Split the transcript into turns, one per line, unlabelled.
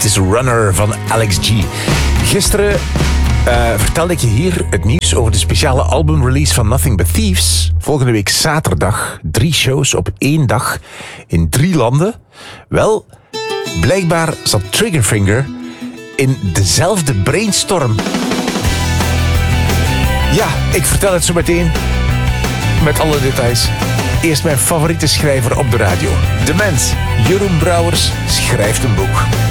Dit is Runner van Alex G. Gisteren vertelde ik je hier het nieuws over de speciale albumrelease van Nothing But Thieves. Volgende week zaterdag 3 shows op 1 dag in 3 landen. Wel, blijkbaar zat Triggerfinger in dezelfde brainstorm. Ja, ik vertel het zo meteen met alle details. Eerst mijn favoriete schrijver op de radio. De mens, Jeroen Brouwers, schrijft een boek.